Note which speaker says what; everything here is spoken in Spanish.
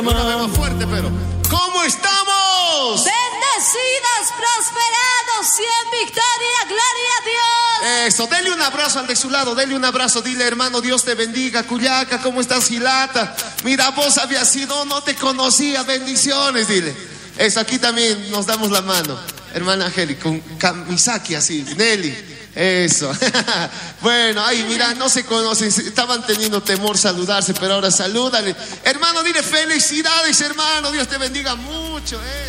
Speaker 1: Una vez más fuerte, pero ¿cómo estamos?
Speaker 2: Bendecidos, prosperados y en victoria, gloria a Dios.
Speaker 1: Eso, dele un abrazo al de su lado, dele un abrazo, dile hermano, Dios te bendiga. Cuyaca, ¿cómo estás, Gilata? Mira, vos habías sido, no te conocía, bendiciones, dile. Eso, aquí también nos damos la mano. Hermana Angélica, con Misaki así, Nelly. Eso. Bueno, ahí mira, no se conocen, estaban teniendo temor saludarse, pero ahora salúdale. Hermano, dile felicidades, hermano, Dios te bendiga mucho.